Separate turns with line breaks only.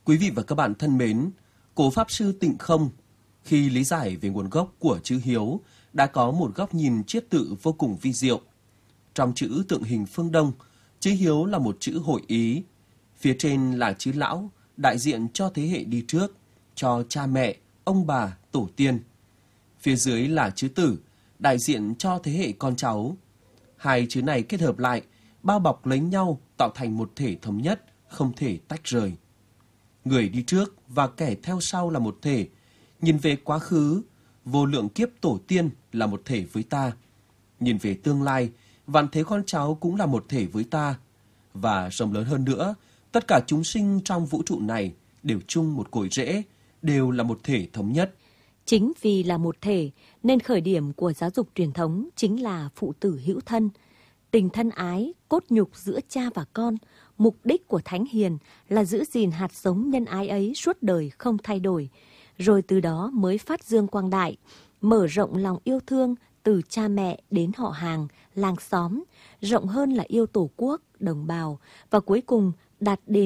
Quý vị và các bạn thân mến, cố Pháp Sư Tịnh Không khi lý giải về nguồn gốc của chữ hiếu đã có một góc nhìn triết tự vô cùng vi diệu. Trong chữ tượng hình phương Đông, chữ hiếu là một chữ hội ý. Phía trên là chữ lão, đại diện cho thế hệ đi trước, cho cha mẹ, ông bà, tổ tiên. Phía dưới là chữ tử, đại diện cho thế hệ con cháu. Hai chữ này kết hợp lại, bao bọc lấy nhau tạo thành một thể thống nhất, không thể tách rời. Người đi trước và kẻ theo sau là một thể. Nhìn về quá khứ, vô lượng kiếp tổ tiên là một thể với ta. Nhìn về tương lai, vạn thế con cháu cũng là một thể với ta. Và rộng lớn hơn nữa, tất cả chúng sinh trong vũ trụ này đều chung một cội rễ, đều là một thể thống nhất.
Chính vì là một thể, nên khởi điểm của giáo dục truyền thống chính là phụ tử hữu thân. Tình thân ái, cốt nhục giữa cha và con, mục đích của Thánh Hiền là giữ gìn hạt giống nhân ái ấy suốt đời không thay đổi. Rồi từ đó mới phát dương quang đại, mở rộng lòng yêu thương từ cha mẹ đến họ hàng, làng xóm, rộng hơn là yêu tổ quốc, đồng bào và cuối cùng đạt đến